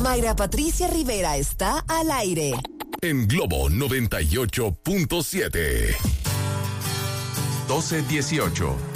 Mayra Patricia Rivera está al aire. En Globo 98.7. 12:18.